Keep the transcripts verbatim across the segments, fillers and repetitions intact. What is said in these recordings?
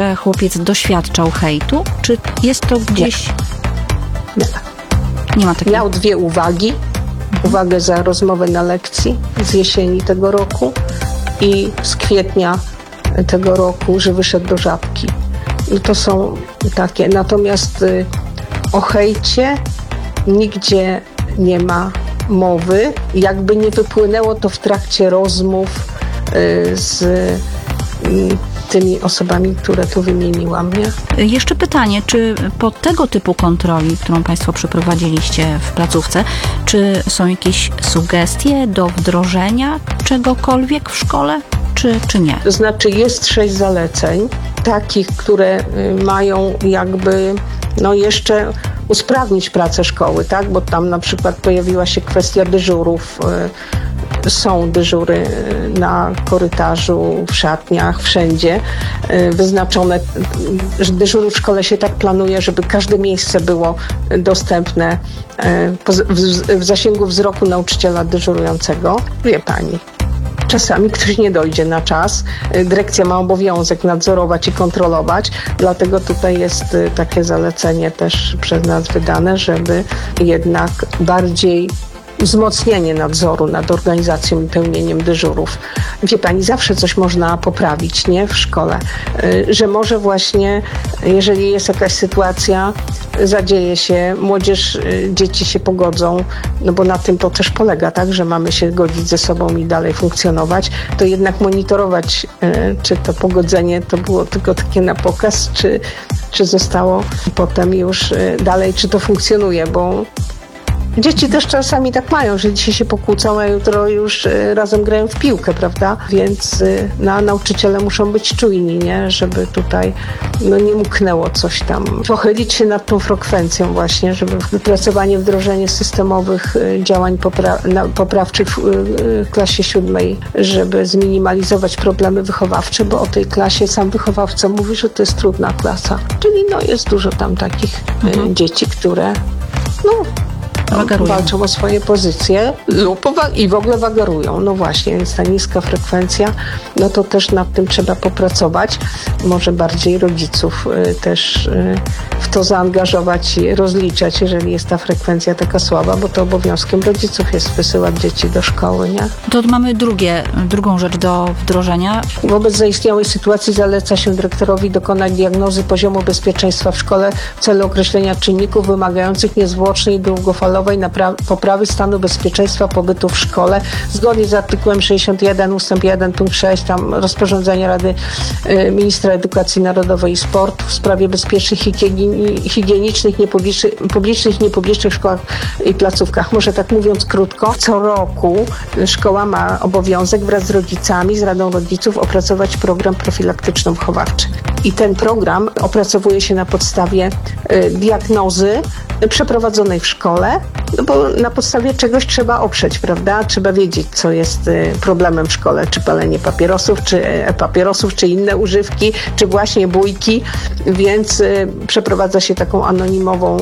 że chłopiec doświadczał hejtu? Czy jest to gdzieś... Nie. Nie ma takiego. Miał dwie uwagi. Uwagę za rozmowę na lekcji z jesieni tego roku i z kwietnia tego roku, że wyszedł do Żabki. I to są takie. Natomiast y, o hejcie nigdzie nie ma mowy. Jakby nie wypłynęło to w trakcie rozmów y, z y, tymi osobami, które tu wymieniłam, nie? Jeszcze pytanie, czy po tego typu kontroli, którą Państwo przeprowadziliście w placówce, czy są jakieś sugestie do wdrożenia czegokolwiek w szkole, czy, czy nie? To znaczy jest sześć zaleceń, takich, które mają jakby no jeszcze usprawnić pracę szkoły, tak? Bo tam na przykład pojawiła się kwestia dyżurów. Są dyżury na korytarzu, w szatniach, wszędzie wyznaczone. Dyżury w szkole się tak planuje, żeby każde miejsce było dostępne w zasięgu wzroku nauczyciela dyżurującego. Wie pani, czasami ktoś nie dojdzie na czas. Dyrekcja ma obowiązek nadzorować i kontrolować, dlatego tutaj jest takie zalecenie też przez nas wydane, żeby jednak bardziej wzmocnienie nadzoru nad organizacją i pełnieniem dyżurów. Wie pani, zawsze coś można poprawić, nie? W szkole. Że może właśnie, jeżeli jest jakaś sytuacja, zadzieje się, młodzież, dzieci się pogodzą, no bo na tym to też polega, tak? Że mamy się godzić ze sobą i dalej funkcjonować, to jednak monitorować, czy to pogodzenie to było tylko takie na pokaz, czy, czy zostało potem już dalej, czy to funkcjonuje, bo dzieci też czasami tak mają, że dzisiaj się pokłócą, a jutro już razem grają w piłkę, prawda? Więc no, nauczyciele muszą być czujni, nie? Żeby tutaj no, nie mknęło coś tam. Pochylić się nad tą frekwencją właśnie, żeby wypracowanie, wdrożenie systemowych działań popra- na, poprawczych w, w klasie siódmej, żeby zminimalizować problemy wychowawcze, bo o tej klasie sam wychowawca mówi, że to jest trudna klasa. Czyli no, jest dużo tam takich mhm. dzieci, które no Wagarują. walczą o swoje pozycje lub i w ogóle wagarują. No właśnie, więc ta niska frekwencja, no to też nad tym trzeba popracować. Może bardziej rodziców y, też y, w to zaangażować i rozliczać, jeżeli jest ta frekwencja taka słaba, bo to obowiązkiem rodziców jest wysyłać dzieci do szkoły, nie? To mamy drugie, drugą rzecz do wdrożenia. Wobec zaistniałej sytuacji zaleca się dyrektorowi dokonać diagnozy poziomu bezpieczeństwa w szkole w celu określenia czynników wymagających niezwłocznej i długofalowej Napra- poprawy stanu bezpieczeństwa pobytu w szkole zgodnie z artykułem sześćdziesiąt jeden ustęp jeden punkt sześć tam rozporządzenia Rady y, Ministra Edukacji Narodowej i Sportu w sprawie bezpiecznych, higieni- higienicznych, niepublicznych, publicznych i niepublicznych szkołach i placówkach. Może tak mówiąc krótko, co roku szkoła ma obowiązek wraz z rodzicami, z Radą Rodziców opracować program profilaktyczno-wychowawczy. I ten program opracowuje się na podstawie y, diagnozy przeprowadzonej w szkole, no bo na podstawie czegoś trzeba oprzeć, prawda? Trzeba wiedzieć, co jest problemem w szkole, czy palenie papierosów, czy papierosów, czy inne używki, czy właśnie bójki, więc przeprowadza się taką anonimową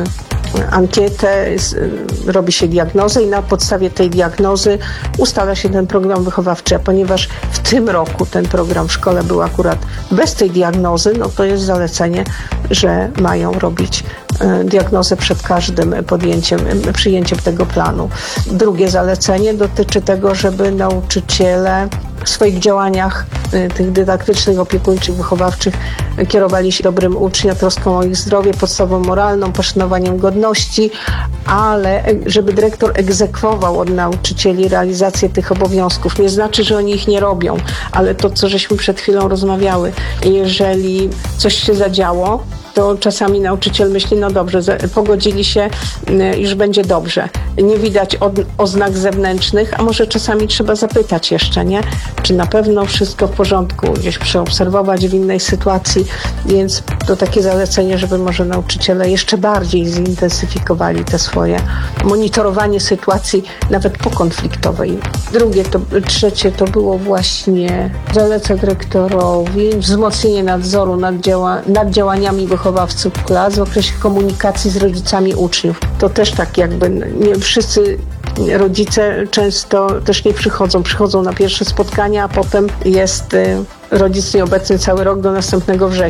ankietę, robi się diagnozę i na podstawie tej diagnozy ustala się ten program wychowawczy, a ponieważ w tym roku ten program w szkole był akurat bez tej diagnozy, no to jest zalecenie, że mają robić diagnozę przed każdym podjęciem, przyjęciem tego planu. Drugie zalecenie dotyczy tego, żeby nauczyciele w swoich działaniach tych dydaktycznych, opiekuńczych, wychowawczych kierowali się dobrym uczniom, troską o ich zdrowie, podstawą moralną, poszanowaniem godności, ale żeby dyrektor egzekwował od nauczycieli realizację tych obowiązków. Nie znaczy, że oni ich nie robią, ale to, co żeśmy przed chwilą rozmawiały, jeżeli coś się zadziało, to czasami nauczyciel myśli, no dobrze, pogodzili się, już będzie dobrze. Nie widać od, oznak zewnętrznych, a może czasami trzeba zapytać jeszcze, nie? Czy na pewno wszystko w porządku, gdzieś przeobserwować w innej sytuacji, więc to takie zalecenie, żeby może nauczyciele jeszcze bardziej zintensyfikowali te swoje monitorowanie sytuacji, nawet pokonfliktowej. Drugie, to, trzecie to było właśnie zaleca dyrektorowi wzmocnienie nadzoru nad, działa, nad działaniami wychowawców klas w okresie komunikacji z rodzicami uczniów. To też tak jakby nie wszyscy rodzice często też nie przychodzą. Przychodzą na pierwsze spotkania, a potem jest rodzic nieobecny cały rok do następnego września.